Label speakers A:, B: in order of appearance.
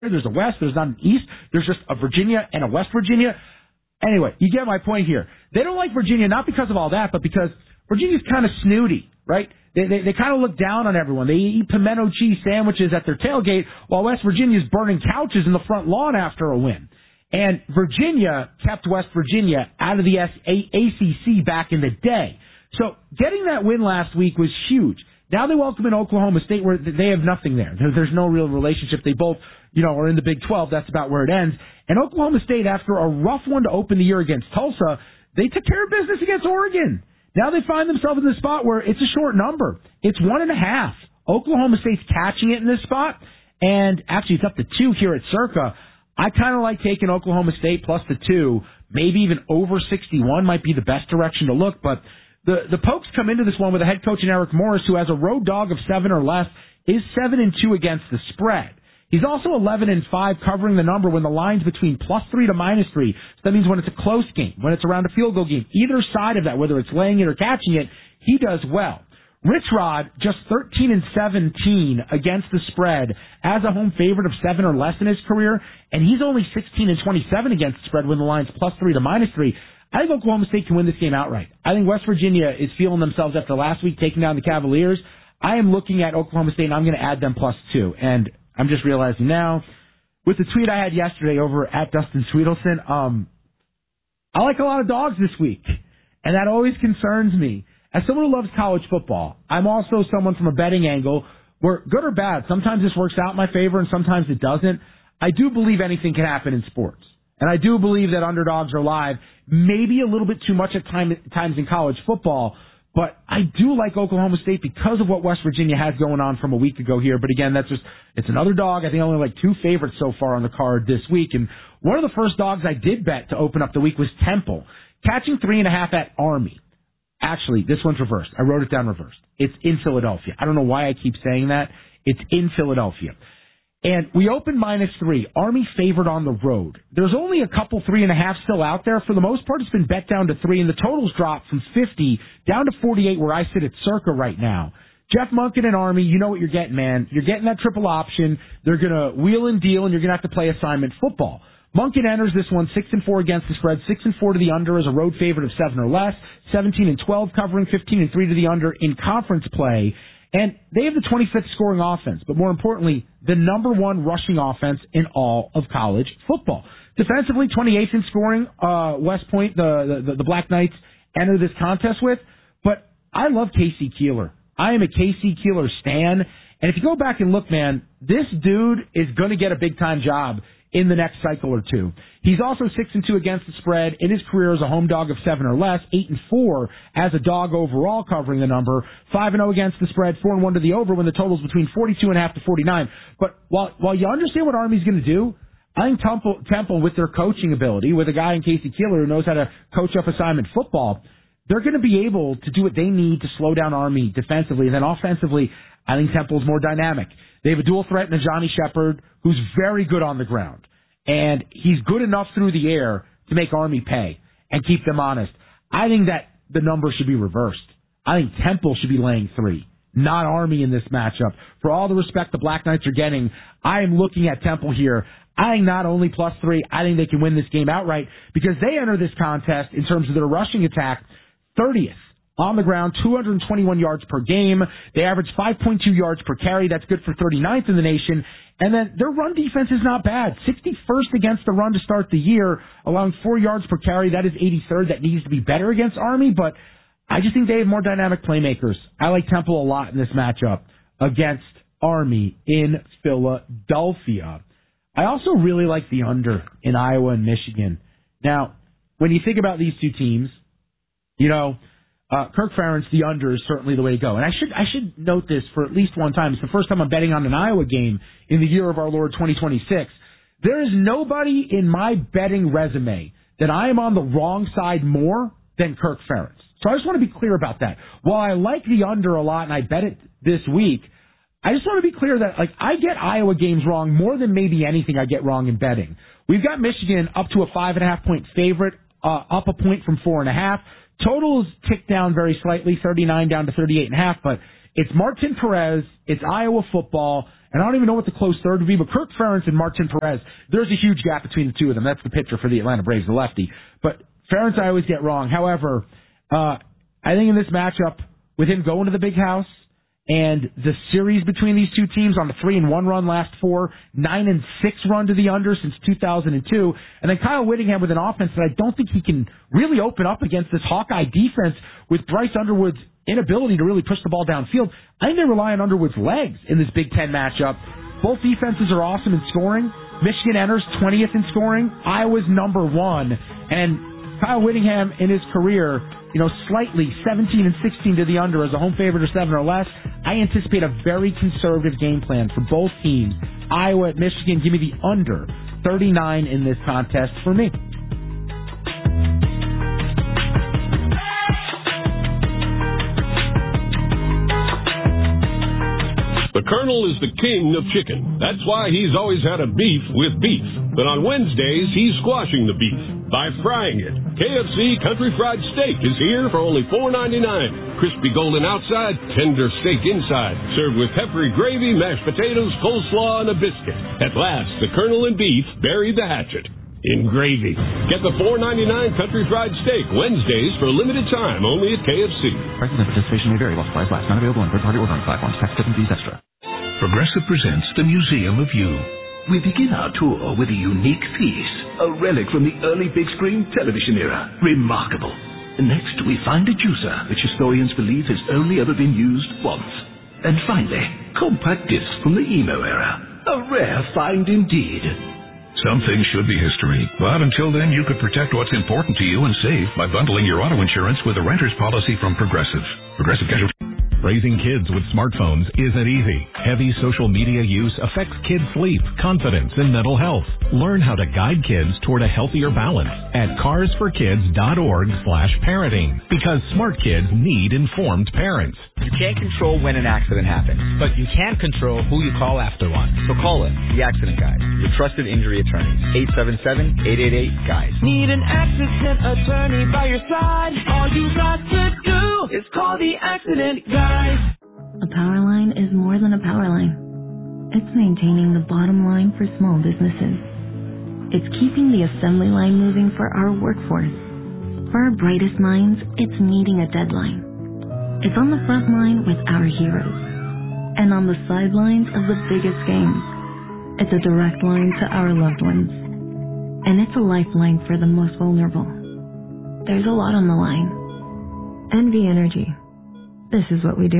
A: there's a West, there's not an East, there's just a Virginia and a West Virginia. Anyway, you get my point here. They don't like Virginia not because of all that, but because Virginia's kind of snooty, right? They kind of look down on everyone. They eat pimento cheese sandwiches at their tailgate while West Virginia's burning couches in the front lawn after a win. And Virginia kept West Virginia out of the ACC back in the day. So getting that win last week was huge. Now they welcome in Oklahoma State where they have nothing there. There's no real relationship. They both, are in the Big 12. That's about where it ends. And Oklahoma State, after a rough one to open the year against Tulsa, they took care of business against Oregon. Now they find themselves in the spot where it's a short number. It's 1.5. Oklahoma State's catching it in this spot, and actually it's up to 2 here at Circa. I kind of like taking Oklahoma State plus the 2, maybe even over 61 might be the best direction to look, but the Pokes come into this one with a head coach in Eric Morris who has a road dog of 7 or less, is 7-2 against the spread. He's also 11-5 covering the number when the line's between +3 to -3. So that means when it's a close game, when it's around a field goal game, either side of that, whether it's laying it or catching it, he does well. Rich Rod, just 13-17 against the spread as a home favorite of 7 or less in his career, and he's only 16-27 against the spread when the line's +3 to -3. I think Oklahoma State can win this game outright. I think West Virginia is feeling themselves after last week taking down the Cavaliers. I am looking at Oklahoma State, and I'm going to add them +2. And I'm just realizing now, with the tweet I had yesterday over at Dustin Sweetelson, I like a lot of dogs this week, and that always concerns me. As someone who loves college football, I'm also someone from a betting angle where, good or bad, sometimes this works out in my favor and sometimes it doesn't. I do believe anything can happen in sports. And I do believe that underdogs are live, maybe a little bit too much at times in college football, but I do like Oklahoma State because of what West Virginia has going on from a week ago here. But again, it's another dog. I think only like 2 favorites so far on the card this week. And one of the first dogs I did bet to open up the week was Temple, catching 3.5 at Army. Actually, this one's reversed. I wrote it down reversed. It's in Philadelphia. I don't know why I keep saying that. It's in Philadelphia. And we opened -3. Army favored on the road. There's only a couple 3.5 still out there. For the most part, it's been bet down to 3, and the totals dropped from 50 down to 48 where I sit at Circa right now. Jeff Monken and Army, you know what you're getting, man. You're getting that triple option. They're going to wheel and deal, and you're going to have to play assignment football. Monken enters this one 6-4 against the spread, 6-4 to the under as a road favorite of 7 or less, 17-12 covering, 15-3 to the under in conference play. And they have the 25th scoring offense, but more importantly, the number 1 rushing offense in all of college football. Defensively, 28th in scoring, West Point, the Black Knights enter this contest with. But I love Casey Keeler. I am a Casey Keeler stan. And if you go back and look, man, this dude is going to get a big-time job in the next cycle or two. He's also 6-2 against the spread in his career as a home dog of 7 or less, 8-4 as a dog overall covering the number, 5-0 against the spread, 4-1 to the over when the total's between 42.5 to 49. But while you understand what Army's going to do, I think Temple, with their coaching ability, with a guy in Casey Keeler who knows how to coach up assignment football, they're going to be able to do what they need to slow down Army defensively. And then offensively, I think Temple's more dynamic. They have a dual threat in Johnny Shepard, who's very good on the ground. And he's good enough through the air to make Army pay and keep them honest. I think that the number should be reversed. I think Temple should be laying 3, not Army in this matchup. For all the respect the Black Knights are getting, I am looking at Temple here. I think not only +3, I think they can win this game outright because they enter this contest in terms of their rushing attack 30th. On the ground, 221 yards per game. They average 5.2 yards per carry. That's good for 39th in the nation. And then their run defense is not bad. 61st against the run to start the year, allowing 4 yards per carry. That is 83rd. That needs to be better against Army, but I just think they have more dynamic playmakers. I like Temple a lot in this matchup against Army in Philadelphia. I also really like the under in Iowa and Michigan. Now, when you think about these two teams, Kirk Ferentz, the under is certainly the way to go. And I should note this for at least one time. It's the first time I'm betting on an Iowa game in the year of our Lord 2026. There is nobody in my betting resume that I am on the wrong side more than Kirk Ferentz. So I just want to be clear about that. While I like the under a lot and I bet it this week, I just want to be clear that I get Iowa games wrong more than maybe anything I get wrong in betting. We've got Michigan up to a 5.5 point favorite, up a point from 4.5. Totals ticked down very slightly, 39 down to 38.5, but it's Martin Perez, it's Iowa football, and I don't even know what the close third would be, but Kirk Ferentz and Martin Perez, there's a huge gap between the two of them. That's the pitcher for the Atlanta Braves, the lefty. But Ferentz I always get wrong. However, I think in this matchup, with him going to the big house, and the series between these two teams on the 3-1 run last 4, 9-6 run to the under since 2002, and then Kyle Whittingham with an offense that I don't think he can really open up against this Hawkeye defense with Bryce Underwood's inability to really push the ball downfield. I think they rely on Underwood's legs in this Big Ten matchup. Both defenses are awesome in scoring. Michigan enters 20th in scoring. Iowa's number 1, and Kyle Whittingham in his career, slightly 17 and 16 to the under as a home favorite or 7 or less. I anticipate a very conservative game plan for both teams. Iowa at Michigan, give me the under 39 in this contest for me.
B: The Colonel is the king of chicken. That's why he's always had a beef with beef. But on Wednesdays, he's squashing the beef by frying it. KFC Country Fried Steak is here for only $4.99. Crispy golden outside, tender steak inside. Served with peppery gravy, mashed potatoes, coleslaw, and a biscuit. At last, the Colonel and beef buried the hatchet in gravy. Get the $4.99 Country Fried Steak Wednesdays for a limited time only at KFC.
C: Prices and participation may vary while supplies last. Not available in third-party ordering platforms. Tax and fees extra.
D: Progressive presents the Museum of You. We begin our tour with a unique piece, a relic from the early big screen television era. Remarkable. Next, we find a juicer, which historians believe has only ever been used once. And finally, compact discs from the emo era. A rare find indeed.
E: Some things should be history, but until then, you could protect what's important to you and save by bundling your auto insurance with a renter's policy from Progressive. Progressive Casualty.
F: Raising kids with smartphones isn't easy. Heavy social media use affects kids' sleep, confidence, and mental health. Learn how to guide kids toward a healthier balance at carsforkids.org/parenting, because smart kids need informed parents.
G: You can't control when an accident happens, but you can control who you call after one. So call us, the Accident Guys, your trusted injury attorneys. 877-888-GUYS.
H: Need an accident attorney by your side? All you got to do is call the Accident Guys.
I: A power line is more than a power line. It's maintaining the bottom line for small businesses. It's keeping the assembly line moving for our workforce. For our brightest minds, it's meeting a deadline. It's on the front line with our heroes. And on the sidelines of the biggest games. It's a direct line to our loved ones. And it's a lifeline for the most vulnerable. There's a lot on the line. NV Energy. This is what we do.